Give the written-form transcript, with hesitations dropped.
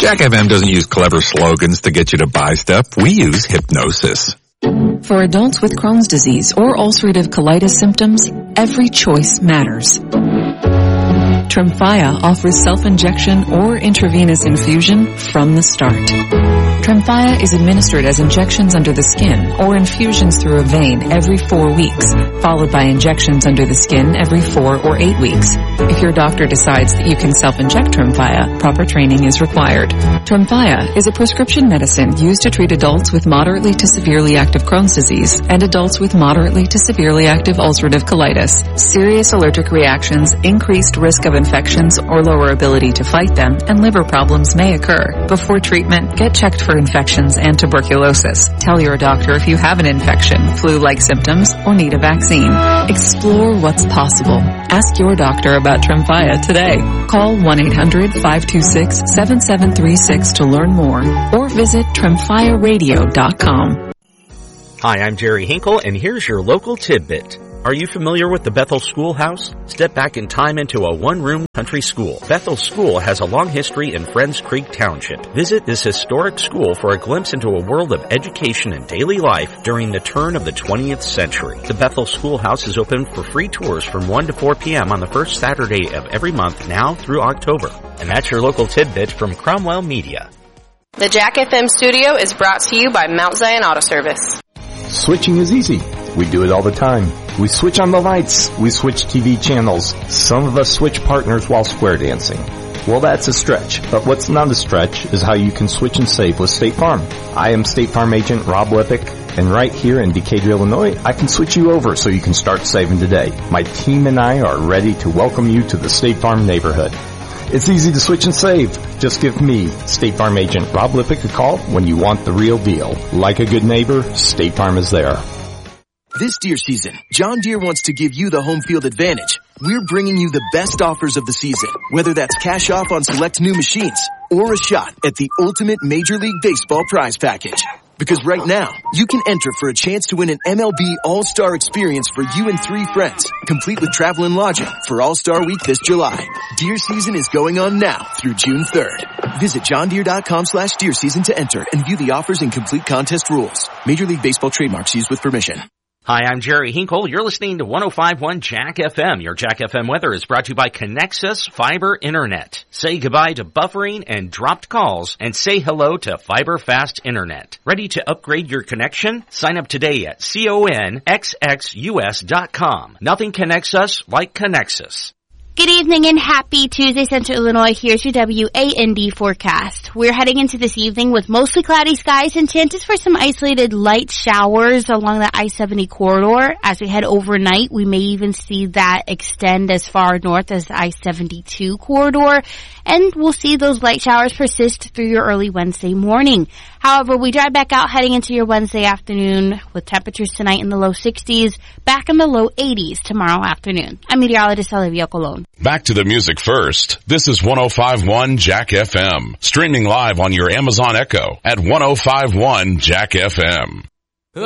Jack FM doesn't use clever slogans to get you to buy stuff. We use hypnosis. For adults with Crohn's disease or ulcerative colitis symptoms, every choice matters. Tremfya offers self-injection or intravenous infusion from the start. Tremfya is administered as injections under the skin or infusions through a vein every 4 weeks, followed by injections under the skin every 4 or 8 weeks. If your doctor decides that you can self-inject Tremfya, proper training is required. Tremfya is a prescription medicine used to treat adults with moderately to severely active Crohn's disease and adults with moderately to severely active ulcerative colitis. Serious allergic reactions, increased risk of infections or lower ability to fight them, and liver problems may occur. Before treatment, get checked for infections and tuberculosis. Tell your doctor if you have an infection, flu-like symptoms, or need a vaccine. Explore what's possible. Ask your doctor about Tremfya today. Call 1-800-526-7736 to learn more or visit TremfyaRadio.com. Hi, I'm Jerry Hinkle, and here's your local tidbit. Are you familiar with the Bethel Schoolhouse? Step back in time into a one-room country school. Bethel School has a long history in Friends Creek Township. Visit this historic school for a glimpse into a world of education and daily life during the turn of the 20th century. The Bethel Schoolhouse is open for free tours from 1 to 4 p.m. on the first Saturday of every month now through October. And that's your local tidbit from Cromwell Media. The Jack FM studio is brought to you by Mount Zion Auto Service. Switching is easy. We do it all the time. We switch on the lights. We switch TV channels. Some of us switch partners while square dancing. Well, that's a stretch. But what's not a stretch is how you can switch and save with State Farm. I am State Farm agent Rob Lippick, and right here in Decatur, Illinois, I can switch you over so you can start saving today. My team and I are ready to welcome you to the State Farm neighborhood. It's easy to switch and save. Just give me, State Farm agent Rob Lippick, a call when you want the real deal. Like a good neighbor, State Farm is there. This deer season, John Deere wants to give you the home field advantage. We're bringing you the best offers of the season, whether that's cash off on select new machines or a shot at the ultimate Major League Baseball prize package. Because right now, you can enter for a chance to win an MLB All-Star experience for you and 3 friends, complete with travel and lodging for All-Star Week this July. Deer season is going on now through June 3rd. Visit johndeere.com/deer season to enter and view the offers and complete contest rules. Major League Baseball trademarks used with permission. Hi, I'm Jerry Hinkle. You're listening to 105.1 Jack FM. Your Jack FM weather is brought to you by Connexus Fiber Internet. Say goodbye to buffering and dropped calls and say hello to Fiber Fast Internet. Ready to upgrade your connection? Sign up today at conxus.com. Nothing connects us like Connexus. Good evening and happy Tuesday, Central Illinois. Here's your WAND forecast. We're heading into this evening with mostly cloudy skies and chances for some isolated light showers along the I-70 corridor. As we head overnight, we may even see that extend as far north as the I-72 corridor, and we'll see those light showers persist through your early Wednesday morning. However, we drive back out heading into your Wednesday afternoon with temperatures tonight in the low 60s, back in the low 80s tomorrow afternoon. I'm meteorologist Olivia Colon. Back to the music first. This is 105.1 Jack FM. Streaming live on your Amazon Echo at 105.1 Jack FM.